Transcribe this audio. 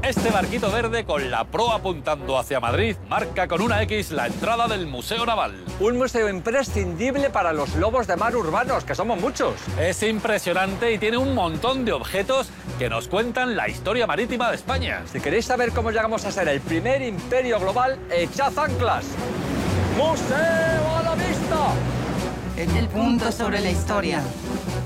Este barquito verde con la proa apuntando hacia Madrid marca con una X la entrada del Museo Naval. Un museo imprescindible para los lobos de mar urbanos, que somos muchos. Es impresionante y tiene un montón de objetos que nos cuentan la historia marítima de España. Si queréis saber cómo llegamos a ser el primer imperio global, echad anclas. ¡Museo a la vista! El punto sobre la historia.